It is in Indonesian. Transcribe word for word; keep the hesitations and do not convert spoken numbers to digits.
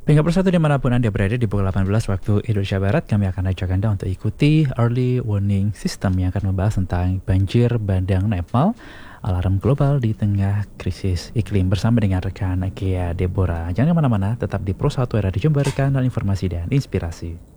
Pendengar Persatu dimanapun Anda berada di pukul delapan belas waktu Indonesia Barat, kami akan ajak Anda untuk ikuti Early Warning System yang akan membahas tentang banjir bandang Nepal, alarm global di tengah krisis iklim bersama dengan rekan Gia Deborah. Jangan kemana-mana, tetap di Pro satu Radio Jember, kanal informasi dan inspirasi.